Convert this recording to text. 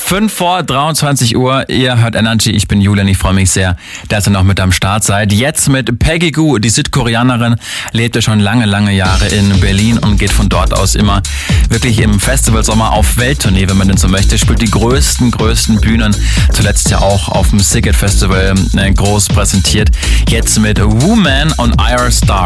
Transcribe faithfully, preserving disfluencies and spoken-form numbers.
fünf vor dreiundzwanzig Uhr, ihr hört Energy, ich bin Julian, ich freue mich sehr, dass ihr noch mit am Start seid. Jetzt mit Peggy Gou, die Südkoreanerin, lebte schon lange, lange Jahre in Berlin und geht von dort aus immer wirklich im Festivalsommer auf Welttournee, wenn man denn so möchte, spielt die größten, größten Bühnen, zuletzt ja auch auf dem Sziget Festival äh, groß präsentiert. Jetzt mit Woman on Ira Star.